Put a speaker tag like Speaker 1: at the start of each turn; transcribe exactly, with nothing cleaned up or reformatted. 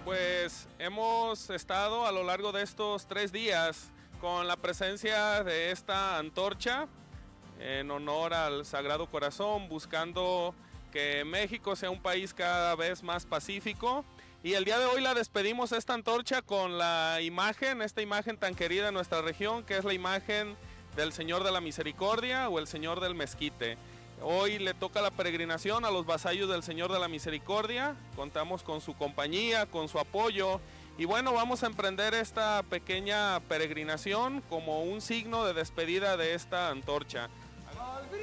Speaker 1: Pues hemos estado a lo largo de estos tres días con la presencia de esta antorcha en honor al Sagrado Corazón, buscando que México sea un país cada vez más pacífico. Y el día de hoy la despedimos esta antorcha con la imagen, esta imagen tan querida en nuestra región, que es la imagen del Señor de la Misericordia o el Señor del Mezquite. Hoy le toca la peregrinación a los vasallos del Señor de la Misericordia. Contamos con su compañía, con su apoyo. Y bueno, vamos a emprender esta pequeña peregrinación como un signo de despedida de esta antorcha.